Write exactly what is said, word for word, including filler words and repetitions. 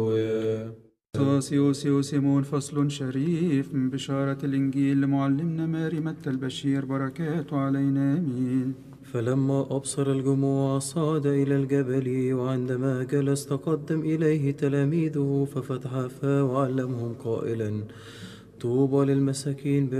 سوسيو سيمون فصل شريف من بشارة الإنجيل لمعلمنا ماري متى البشير بركاته علينا آمين. فلما أبصر الجموع صعد إلى الجبل، وعندما جلس تقدم إليه تلاميذه ففتح فاه وعلمهم قائلا: طوبى للمساكين